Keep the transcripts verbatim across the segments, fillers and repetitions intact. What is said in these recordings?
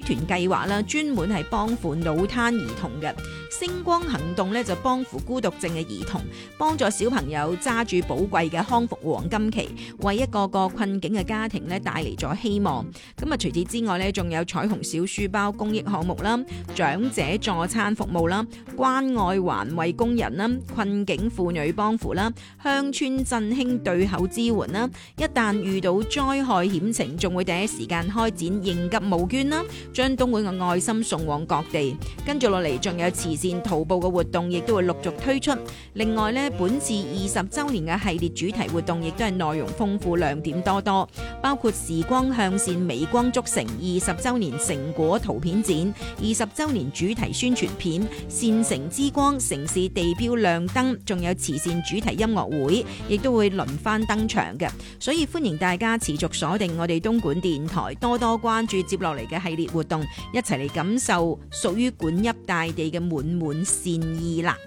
團計劃啦，專門係幫扶腦癱兒童嘅。星光行動咧就幫扶孤獨症嘅兒童，幫助小朋友揸住寶貴嘅康復黃金期，為一個個困境嘅家庭咧帶嚟咗希望。咁啊，除此之外咧，仲有彩虹小書包公益項目啦、長者助餐服務啦、關愛環衛工人啦、困境婦女幫扶啦、鄉村振興對口支援啦。一旦遇到災害險情，仲會第一時間開展應急募捐啦，將東莞嘅愛心送往各地。跟住落嚟，仲有慈善徒步嘅活動，亦都會陸續推出。另外呢，本次二十周年嘅系列主題活動，亦都係內容豐富、亮點多多，包括時光向善、微光築成二十周年成果圖片展、二十周年主題宣傳片、善城之光城市地標亮燈，仲有慈善主題音樂會，亦都會輪番登場嘅。所以歡迎大家持續鎖定我哋東莞電台，多多關注接落嚟嘅系列活動，一齊嚟感受屬於莞邑大地嘅滿滿善意啦！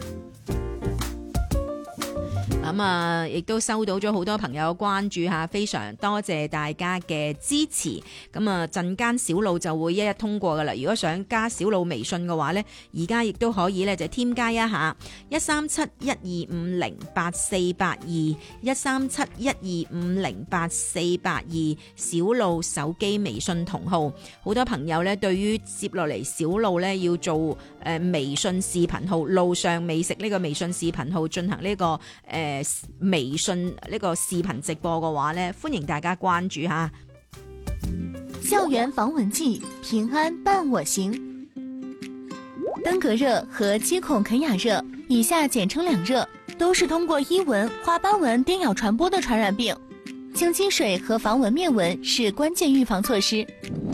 咁啊，亦都收到咗好多朋友關注下，非常多謝大家嘅支持。咁啊，陣間小路就會一一通過噶啦。如果想加小路微信嘅話呢，而家亦都可以咧，就添加一下一三七一二五零八四八二一三七一二五零八四八二小路手機微信同號。好多朋友咧，對於接落嚟小路咧要做誒微信視頻號路上美食呢個微信視頻號進行呢、這個誒。呃微信呢個視頻直播嘅話呢，歡迎大家關注下。 校園防蚊劑，平安伴我行。登革熱和肌孔肯雅熱，以下簡稱兩熱，都是通過伊蚊、花斑蚊叮咬傳播的傳染病。清積水和防蚊滅蚊是關鍵預防措施。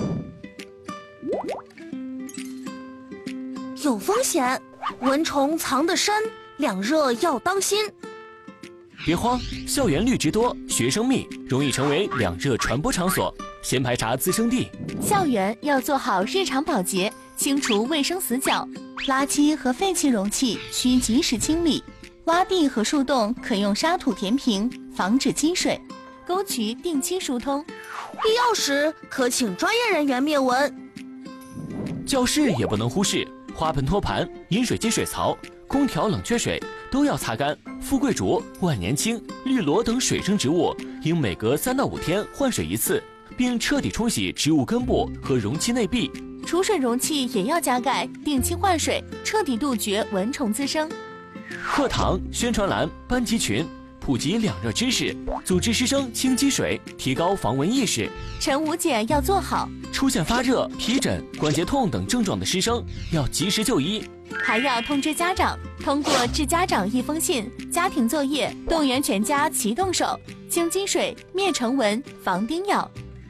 有風險，蚊蟲藏得深，兩熱要當心。 別慌，校園綠植多，學生密，容易成為兩熱傳播場所，先排查滋生地。 校園要做好日常保潔，清除衛生死角，垃圾和廢棄容器需及時清理。洼地和樹洞可用沙土填平，防止積水。溝渠定期疏通， 必要時可請專業人員滅蚊。 教室也不能忽視，花盆托盤、飲水機水槽、空調冷卻水都要擦乾。富貴竹、萬年青、綠蘿等水生植物應每隔三到五天換水一次，並徹底沖洗植物根部和容器內壁。 儲水容器也要加蓋，定期換水，徹底杜絕蚊蟲滋生。 課堂、宣傳欄、班級群普及兩熱知識，組織師生清積水，提高防蚊意識。 晨午檢要做好， 出現發熱、皮疹、關節痛等症狀的師生要及時就醫。 還要通知家長，通過致家長一封信、家庭作業，動員全家齊動手，清積水、滅蟲蚊、防叮咬。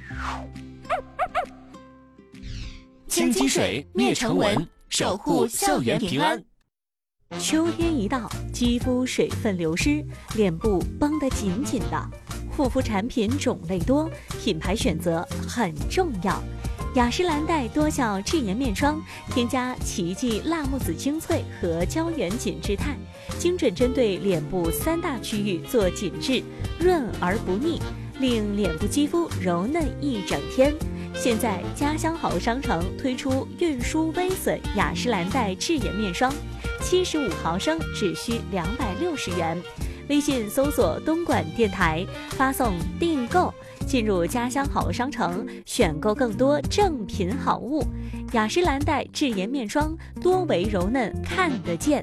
清積水、滅蟲蚊，守護校園平安。 秋天一到，肌膚水分流失，臉部繃得緊緊的。護膚產品種類多，品牌選擇很重要。雅詩蘭黛多效製顏面霜，添加奇蹟辣木籽精粹和膠原緊致肽，精準針對臉部三大區域做緊致，潤而不膩，令臉部肌膚柔嫩一整天。現在家鄉好商城推出運輸微損雅詩蘭黛製顏面霜，七十五毫升只需兩百六十元。微信搜索東莞電台，發送訂購，進入家鄉好商城，選購更多正品好物。雅詩蘭黛製顏面霜，多維柔嫩，看得見。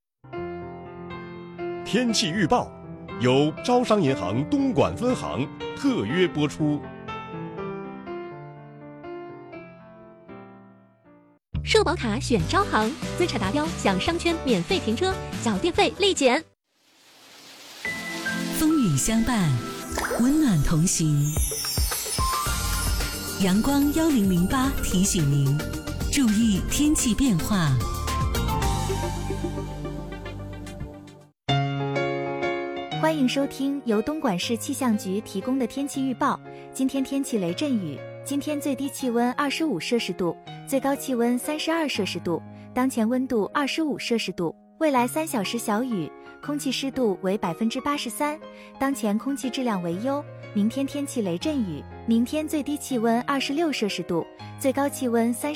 天氣預報由招商銀行東莞分行特約播出。 社保卡選招行，資產達標享商圈免費停車，繳電費立減。 風雨相伴，溫暖同行。陽光幺零零八提醒您，注意天氣變化。 歡迎收聽由東莞市氣象局提供的天氣預報。今天天氣雷陣雨，今天最低氣溫二十五攝氏度，最高氣溫三十二攝氏度，當前溫度二十五攝氏度。未來三小時小雨，空氣濕度為百分之八十三，當前空氣質量為優。明天天氣雷陣雨，明天最低氣溫二十六攝氏度，最高氣溫三。